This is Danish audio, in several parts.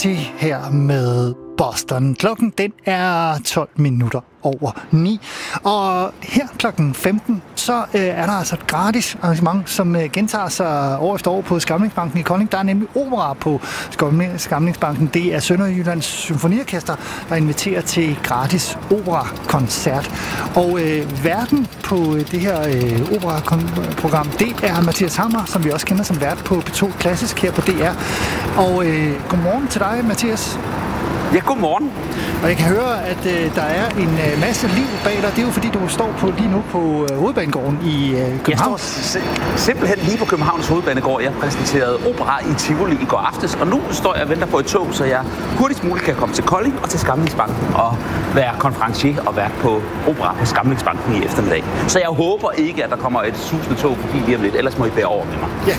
her med Boston. Klokken den er 12 minutter over 9. Og her klokken 15, så er der altså et gratis arrangement, som gentager sig år efter år på Skamlingsbanken i Kolding. Der er nemlig opera på Skamlingsbanken. Det er Sønderjyllands Symfoniorkester, der inviterer til gratis operakoncert. Og værten på det her operaprogram, det er Mathias Hammer, som vi også kender som vært på P2 Klassisk her på DR. Og godmorgen til dig, Mathias. Ja, godmorgen. Og jeg kan høre, at der er en masse liv bag dig. Det er jo fordi, du står lige nu på Hovedbanegården i København. Jeg står simpelthen lige på Københavns Hovedbanegård. Jeg præsenterede opera i Tivoli i går aftes, og nu står jeg og venter på et tog, så jeg hurtigst muligt kan komme til Kolding og til Skamlingsbanken og være konferencier og være på opera på Skamlingsbanken i eftermiddag. Så jeg håber ikke, at der kommer et susende tog forbi lige om lidt, ellers må I bære over med mig. Ja,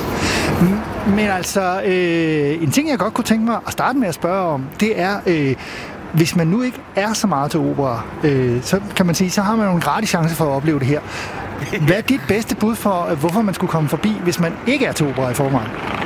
men altså, en ting, jeg godt kunne tænke mig at starte med at spørge om, det er, hvis man nu ikke er så meget til opera, så kan man sige, så har man jo en gratis chance for at opleve det her. Hvad er dit bedste bud for, hvorfor man skulle komme forbi, hvis man ikke er til opera i forvejen?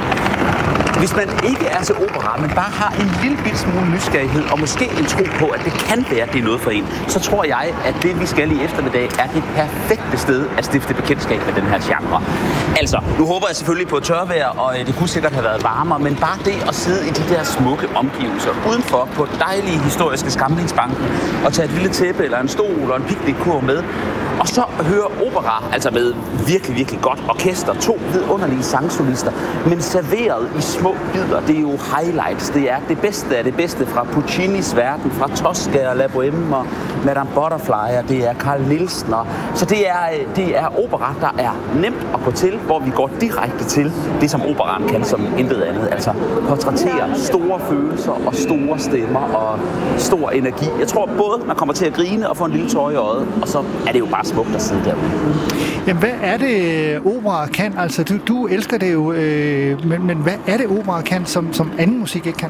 Hvis man ikke er til opera, men bare har en lille bitte smule nysgerrighed, og måske en tro på, at det kan være, at det er noget for en, så tror jeg, at det, vi skal i eftermiddag, er det perfekte sted at stifte bekendtskab med den her genre. Altså, nu håber jeg selvfølgelig på tørvejr, og det kunne sikkert have været varmere, men bare det at sidde i de der smukke omgivelser udenfor på dejlige historiske Skamlingsbanken, og tage et lille tæppe eller en stol og en picnickurv med, og så høre opera, altså med virkelig, virkelig godt orkester, 2 vidunderlige sangsolister, men serveret i små bidder. Det er jo highlights. Det er det bedste af det bedste fra Puccinis verden, fra Tosca og La Bohème og Madame Butterfly, og det er Carl Nielsen. Så det er opera, der er nemt at gå til, hvor vi går direkte til det, som operaen kan som intet andet. Altså portrættere store følelser og store stemmer og stor energi. Jeg tror både, man kommer til at grine og få en lille tår i øjet, og så er det jo bare smukt at sidde derude. Jamen, hvad er det, opera kan? Altså, du elsker det jo, men hvad er det, opera kan, som anden musik ikke kan?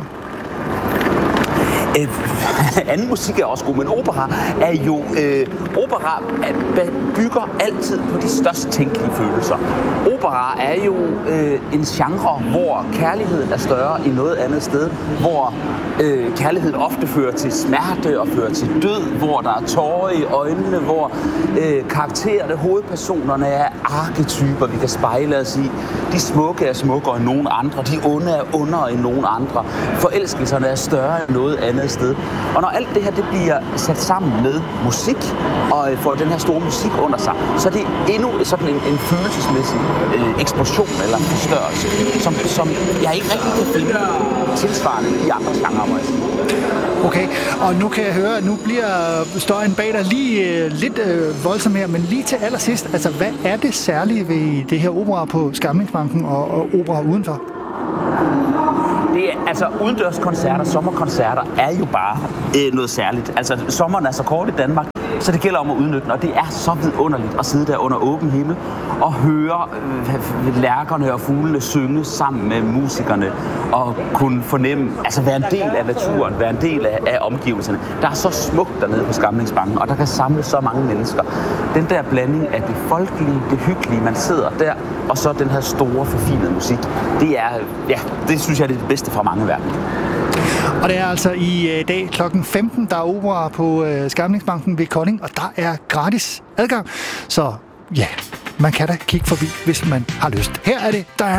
Anden musik er også god, men opera er jo... opera bygger altid på de størst tænkelige følelser. Opera er jo en genre, hvor kærligheden er større end noget andet sted, hvor kærligheden ofte fører til smerte og fører til død, hvor der er tårer i øjnene, hvor karaktererne, hovedpersonerne er arketyper, vi kan spejle os i. De smukke er smukkere end nogen andre, de onde er ondere end nogen andre. Forelskelserne er større end noget andet sted. Og når alt det her det bliver sat sammen med musik, og får den her store musik under sig, så er det endnu sådan en følelsesmæssig eksplosion eller forstørrelse, som jeg ikke rigtig kan finde tilsvarende i andre genrer. Okay, og nu kan jeg høre, at nu bliver støjen bag dig lige lidt voldsom her, men lige til allersidst, altså hvad er det særlige ved det her opera på Skamlingsbanken og opera udenfor? Det er, altså udendørskoncerter, sommerkoncerter er jo bare noget særligt. Altså sommeren er så kort i Danmark, så det gælder om at udnytte den, og det er så vidunderligt at sidde der under åben himmel og høre lærkerne og fuglene synge sammen med musikerne og kunne fornemme, altså være en del af naturen, være en del af omgivelserne. Der er så smukt dernede på Skamlingsbanken, og der kan samle så mange mennesker. Den der blanding af det folkelige, det hyggelige, man sidder der, og så den her store, forfinede musik, det er, ja, det synes jeg er det bedste fra mange verden. Og det er altså i dag klokken 15, der er opera på Skamlingsbanken ved Kolding, og der er gratis adgang. Så ja, man kan da kigge forbi, hvis man har lyst. Her er det, der er